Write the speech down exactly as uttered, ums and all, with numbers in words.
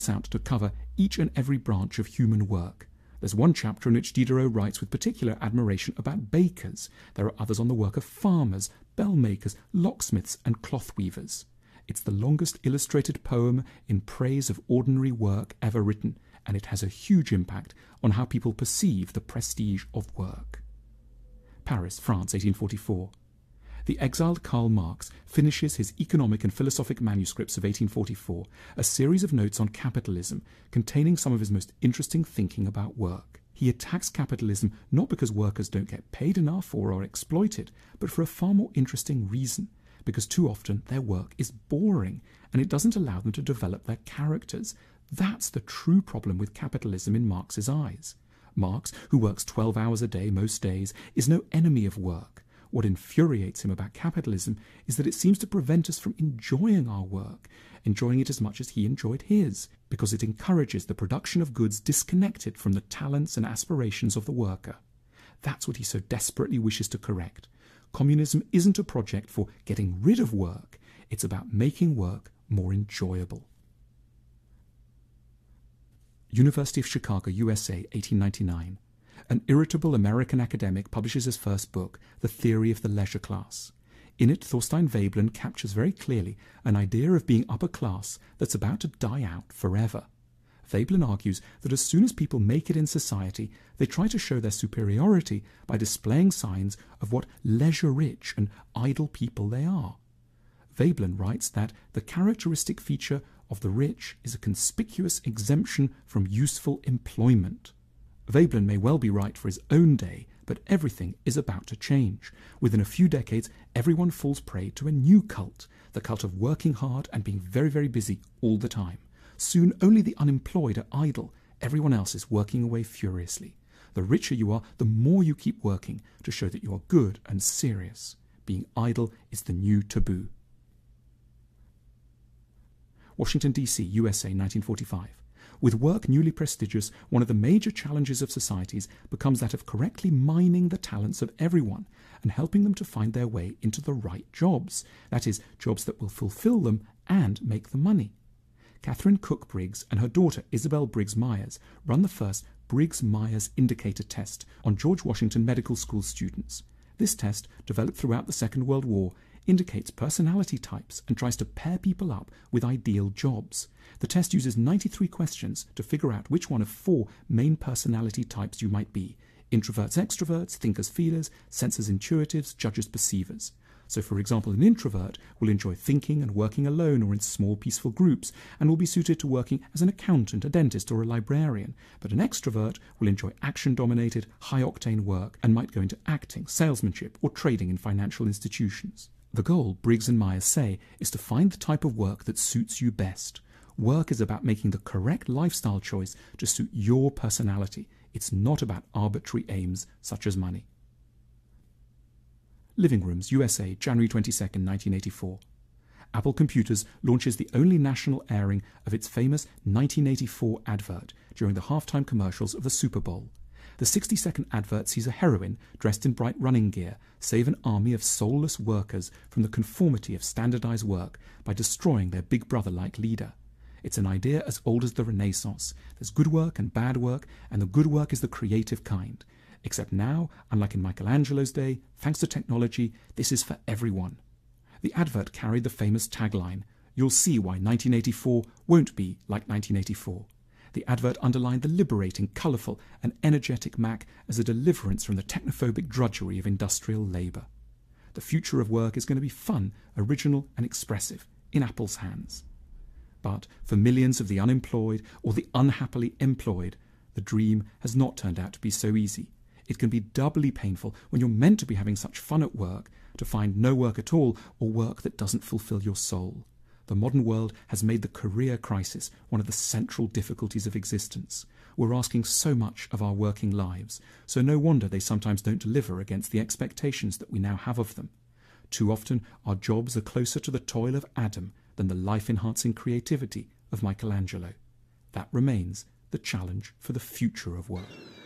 out to cover each and every branch of human work. There's one chapter in which Diderot writes with particular admiration about bakers. There are others on the work of farmers, bell makers, locksmiths, and cloth weavers. It's the longest illustrated poem in praise of ordinary work ever written, and it has a huge impact on how people perceive the prestige of work. Paris, France, eighteen forty-four. The exiled Karl Marx finishes his economic and philosophic manuscripts of eighteen forty-four, a series of notes on capitalism containing some of his most interesting thinking about work. He attacks capitalism not because workers don't get paid enough or are exploited, but for a far more interesting reason, because too often their work is boring and it doesn't allow them to develop their characters. That's the true problem with capitalism in Marx's eyes. Marx, who works twelve hours a day most days, is no enemy of work. What infuriates him about capitalism is that it seems to prevent us from enjoying our work, enjoying it as much as he enjoyed his, because it encourages the production of goods disconnected from the talents and aspirations of the worker. That's what he so desperately wishes to correct. Communism isn't a project for getting rid of work, it's about making work more enjoyable. University of Chicago, U S A, eighteen ninety-nine. An irritable American academic publishes his first book, The Theory of the Leisure Class. In it, Thorstein Veblen captures very clearly an idea of being upper class that's about to die out forever. Veblen argues that as soon as people make it in society, they try to show their superiority by displaying signs of what leisure-rich and idle people they are. Veblen writes that the characteristic feature of the rich is a conspicuous exemption from useful employment. Veblen may well be right for his own day, but everything is about to change. Within a few decades, everyone falls prey to a new cult, the cult of working hard and being very, very busy all the time. Soon only the unemployed are idle. Everyone else is working away furiously. The richer you are, the more you keep working to show that you are good and serious. Being idle is the new taboo. Washington, D C, U S A, nineteen forty-five. With work newly prestigious, one of the major challenges of societies becomes that of correctly mining the talents of everyone and helping them to find their way into the right jobs, that is, jobs that will fulfill them and make them money. Catherine Cook Briggs and her daughter Isabel Briggs Myers run the first Briggs-Myers Indicator Test on George Washington Medical School students. This test, developed throughout the Second World War, indicates personality types and tries to pair people up with ideal jobs. The test uses ninety-three questions to figure out which one of four main personality types you might be: introverts, extroverts, thinkers, feelers, sensors, intuitives, judges, perceivers. So, for example, an introvert will enjoy thinking and working alone or in small, peaceful groups, and will be suited to working as an accountant, a dentist, or a librarian. But an extrovert will enjoy action-dominated, high-octane work and might go into acting, salesmanship, or trading in financial institutions. The goal, Briggs and Myers say, is to find the type of work that suits you best. Work is about making the correct lifestyle choice to suit your personality. It's not about arbitrary aims such as money. Living Rooms, U S A, January twenty-second, nineteen eighty-four. Apple Computers launches the only national airing of its famous nineteen eighty-four advert during the halftime commercials of the Super Bowl. The sixty-second advert sees a heroine dressed in bright running gear save an army of soulless workers from the conformity of standardized work by destroying their big brother-like leader. It's an idea as old as the Renaissance. There's good work and bad work, and the good work is the creative kind. Except now, unlike in Michelangelo's day, thanks to technology, this is for everyone. The advert carried the famous tagline, "You'll see why nineteen eighty-four won't be like nineteen eighty-four." The advert underlined the liberating, colourful and energetic Mac as a deliverance from the technophobic drudgery of industrial labour. The future of work is going to be fun, original and expressive, in Apple's hands. But for millions of the unemployed or the unhappily employed, the dream has not turned out to be so easy. It can be doubly painful when you're meant to be having such fun at work to find no work at all or work that doesn't fulfill your soul. The modern world has made the career crisis one of the central difficulties of existence. We're asking so much of our working lives, so no wonder they sometimes don't deliver against the expectations that we now have of them. Too often our jobs are closer to the toil of Adam than the life-enhancing creativity of Michelangelo. That remains the challenge for the future of work.